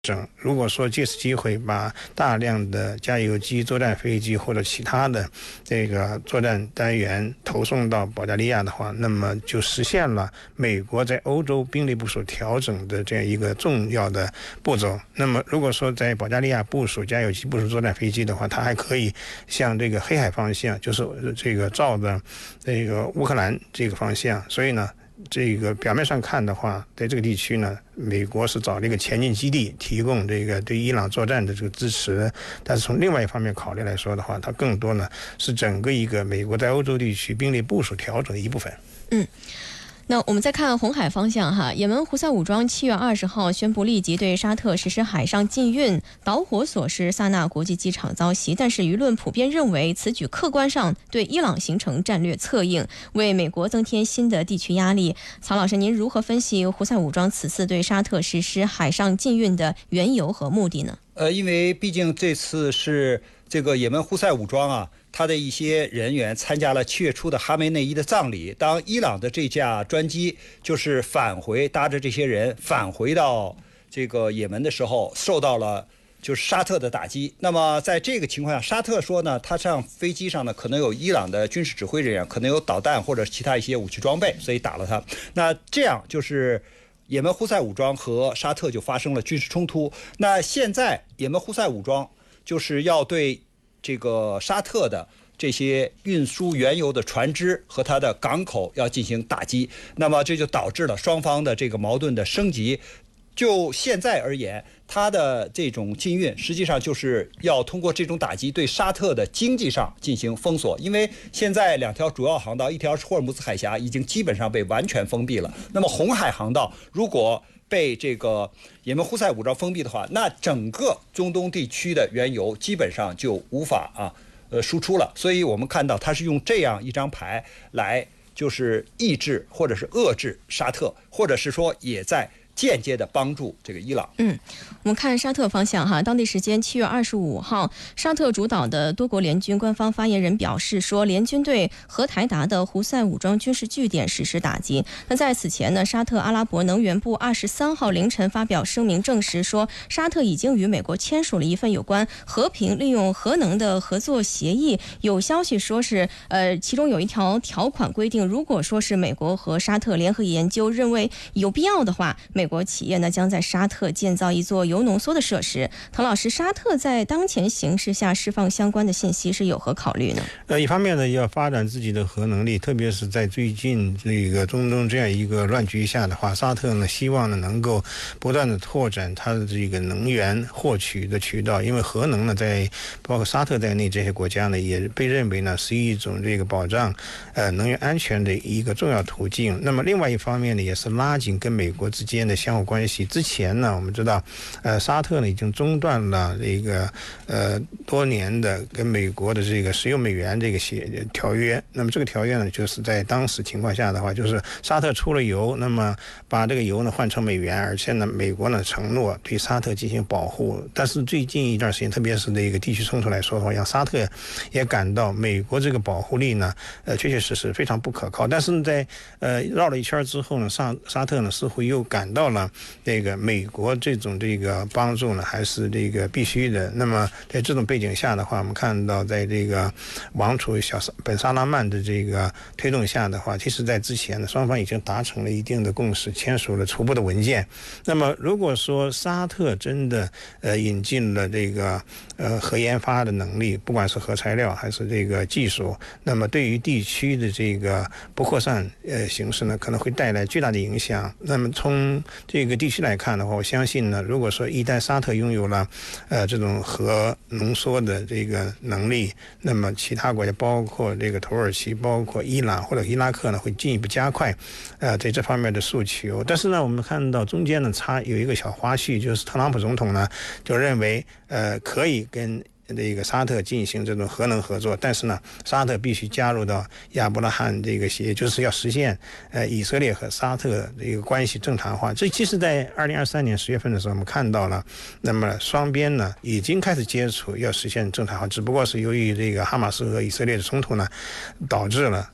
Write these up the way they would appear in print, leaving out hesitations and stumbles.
如果说借此机会把大量的加油机、作战飞机或者其他的这个作战单元投送到保加利亚的话，那么就实现了美国在欧洲兵力部署调整的这样一个重要的步骤。那么如果说在保加利亚部署加油机、部署作战飞机的话，它还可以向这个黑海方向，就是这个照的这个乌克兰这个方向。所以呢，这个表面上看的话，在这个地区呢，美国是找了一个前进基地，提供这个对伊朗作战的这个支持。但是从另外一方面考虑来说的话，它更多呢是整个一个美国在欧洲地区兵力部署调整的一部分。 那我们再看红海方向哈，也门胡塞武装7月20号宣布立即对沙特实施海上禁运，导火索是萨那国际机场遭袭，但是舆论普遍认为此举客观上对伊朗形成战略策应，为美国增添新的地区压力。曹老师，您如何分析胡塞武装此次对沙特实施海上禁运的缘由和目的呢？ 因为毕竟这次是这个也门胡塞武装啊，他的一些人员参加了7月初的哈梅内伊的葬礼。当伊朗的这架专机就是搭着这些人返回到这个也门的时候，受到了就是沙特的打击。那么在这个情况下，沙特说呢，他上飞机上呢可能有伊朗的军事指挥人员，可能有导弹或者其他一些武器装备，所以打了他。那这样就是也门胡塞武装和沙特就发生了军事冲突。那现在也门胡塞武装就是要对这个沙特的这些运输原油的船只和它的港口要进行打击，那么这就导致了双方的这个矛盾的升级。就现在而言，它的这种禁运实际上就是要通过这种打击对沙特的经济上进行封锁，因为现在2条主要航道，一条是霍尔木兹海峡已经基本上被完全封闭了，那么红海航道如果被这个也门胡塞武装封闭的话，那整个中东地区的原油基本上就无法输出了。所以我们看到它是用这样一张牌来就是抑制或者是遏制沙特，或者是说也在间接的帮助这个伊朗。 我们看沙特方向哈，当地时间7月25号，沙特主导的多国联军官方发言人表示说，联军对荷台达的胡塞武装军事据点实施打击。那在此前呢，沙特阿拉伯能源部23号凌晨发表声明，证实说，沙特已经与美国签署了一份有关和平利用核能的合作协议。有消息说是，其中有一条条款规定，如果说是美国和沙特联合研究认为有必要的话，美国企业呢将在沙特建造一座铀浓缩的设施。唐老师，沙特在当前形势下释放相关的信息是有何考虑呢？ 一方面呢，要发展自己的核能力，特别是在最近这个中东这样一个乱局下的话，沙特呢希望呢能够不断的拓展它的这个能源获取的渠道，因为核能呢在包括沙特在内这些国家呢也被认为呢是一种这个保障能源安全的一个重要途径。那么另外一方面呢，也是拉紧跟美国之间的相互关系。之前呢，我们知道沙特呢已经中断了这个多年的跟美国的这个石油美元这个条约。那么这个条约呢，就是在当时情况下的话，就是沙特出了油，那么把这个油呢换成美元，而且呢美国呢承诺对沙特进行保护。但是最近一段时间，特别是这个地区冲突来说的话，让沙特也感到美国这个保护力呢确确实实非常不可靠。但是在绕了一圈之后呢，沙特呢似乎又感到了这个美国这种这个帮助呢还是这个必须的。那么在这种背景下的话，我们看到在这个王储本萨拉曼的这个推动下的话，其实在之前呢双方已经达成了一定的共识，签署了初步的文件。那么如果说沙特真的引进了这个核研发的能力，不管是核材料还是这个技术，那么对于地区的这个不扩散形势呢可能会带来巨大的影响。那么从这个地区来看的话，我相信呢，如果说一旦沙特拥有了这种核浓缩的这个能力，那么其他国家包括这个土耳其、包括伊朗或者伊拉克呢，会进一步加快在这方面的诉求。但是呢，我们看到中间呢有一个小花絮，就是特朗普总统呢就认为可以跟这个沙特进行这种核能合作，但是呢，沙特必须加入到亚伯拉罕这个协议，就是要实现以色列和沙特这个关系正常化。这其实在2023年10月份的时候，我们看到了，那么双边呢已经开始接触，要实现正常化，只不过是由于这个哈马斯和以色列的冲突呢，导致了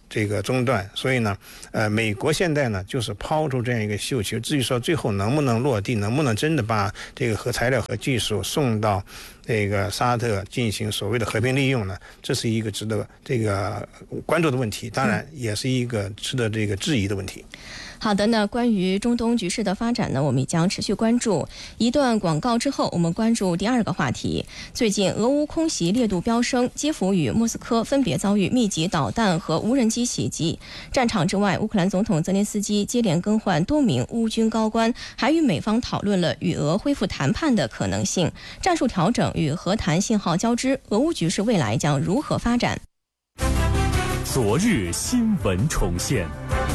这个中断，所以呢，美国现在呢就是抛出这样一个绣球，至于说最后能不能落地，能不能真的把这个核材料和技术送到这个沙特进行所谓的和平利用呢，这是一个值得这个关注的问题，当然也是一个值得这个质疑的问题。 好的，那关于中东局势的发展呢，我们也将持续关注。一段广告之后，我们关注第二个话题。最近俄乌空袭烈度飙升，基辅与莫斯科分别遭遇密集导弹和无人机袭击。战场之外，乌克兰总统泽连斯基接连更换多名乌军高官，还与美方讨论了与俄恢复谈判的可能性。战术调整与和谈信号交织，俄乌局势未来将如何发展？ 昨日新闻重现。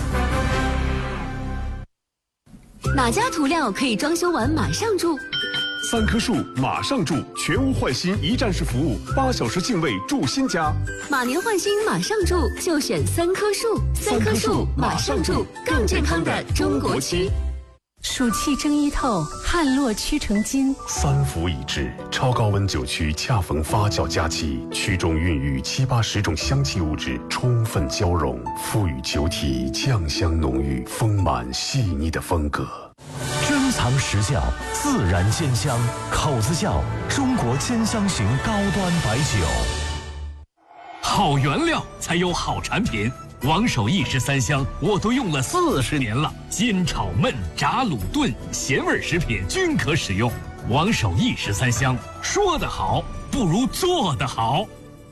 哪家涂料可以装修完马上住 ？3棵树马上住，全屋换新一站式服务，8小时净位住新家。 马年换新马上住，就选3棵树。3棵树马上住，更健康的中国区。 暑气蒸衣透，汗落屈成金。 3伏已至，超高温酒区恰逢发酵佳期，区中孕育7、80种香气物质充分交融，赋予酒体酱香浓郁、丰满细腻的风格。 珍藏实窖，自然鲜香，口子窖，中国兼香型高端白酒。 好原料才有好产品。王守义13香我都用了40年了，煎炒焖炸卤炖咸味食品均可使用。王守义13香，说得好不如做得好。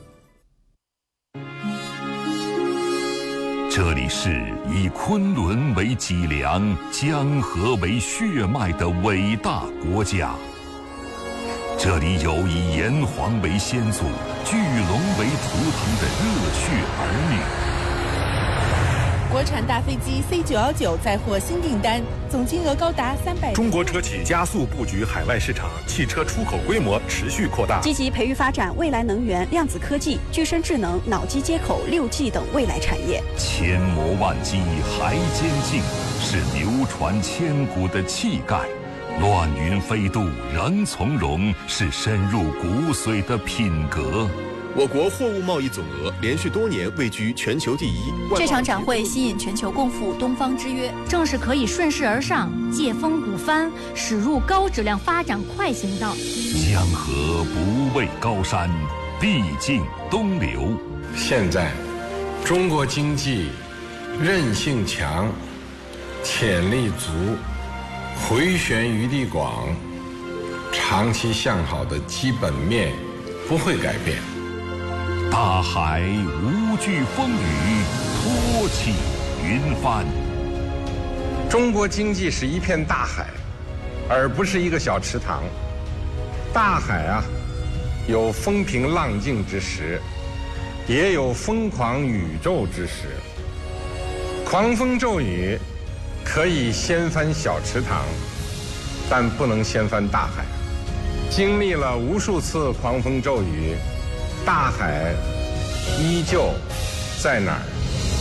这里是以昆仑为脊梁、江河为血脉的伟大国家。这里有以炎黄为先祖、巨龙为图腾的热血儿女。 国产大飞机 C919 再获新订单，总金额高达300。 中国车企加速布局海外市场，汽车出口规模持续扩大， 积极培育发展未来能源、量子科技、具身智能、脑机接口、6G 等未来产业。 千磨万击还坚劲，是流传千古的气概；乱云飞渡仍从容，是深入骨髓的品格。 我国货物贸易总额连续多年位居全球第一。 这场展会吸引全球共赴东方之约， 正是可以顺势而上，借风鼓帆，驶入高质量发展快行道。 江河不畏高山，地尽东流。 现在，中国经济韧性强，潜力足，回旋余地广，长期向好的基本面不会改变。 大海无惧风雨，托起云帆。 中国经济是一片大海，而不是一个小池塘。大海啊，有风平浪静之时，也有疯狂宇宙之时。狂风骤雨可以掀翻小池塘，但不能掀翻大海。经历了无数次狂风骤雨，大海依旧在哪儿？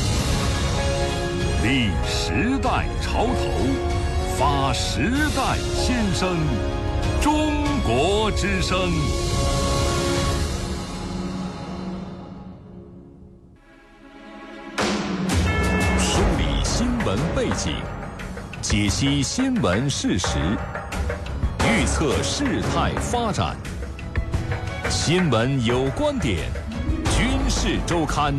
立时代潮头，发时代先声，中国之声。 梳理新闻背景，解析新闻事实，预测事态发展。新闻有观点，军事周刊。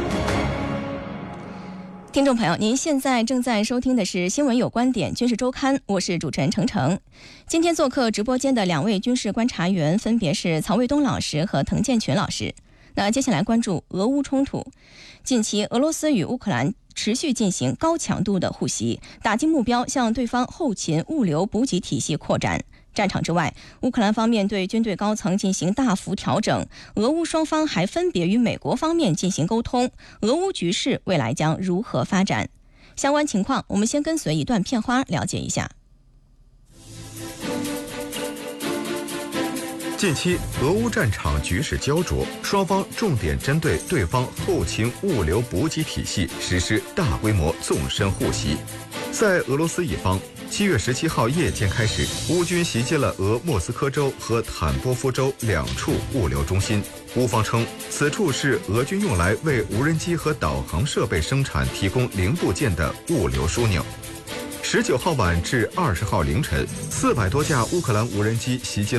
听众朋友，您现在正在收听的是《新闻有观点·军事周刊》，我是主持人程程。今天做客直播间的2位军事观察员分别是曹卫东老师和滕建群老师。那接下来关注俄乌冲突。近期，俄罗斯与乌克兰持续进行高强度的互袭，打击目标向对方后勤物流补给体系扩展。战场之外，乌克兰方面对军队高层进行大幅调整，俄乌双方还分别与美国方面进行沟通。俄乌局势未来将如何发展？相关情况，我们先跟随一段片花了解一下。 近期，俄乌战场局势焦灼，双方重点针对对方后勤物流补给体系实施大规模纵深互袭。在俄罗斯一方， 7月17号夜间开始，乌军袭击了俄莫斯科州和坦波夫州2处物流中心。乌方称，此处是俄军用来为无人机和导航设备生产提供零部件的物流枢纽。19号晚至20号凌晨，400多架乌克兰无人机袭击了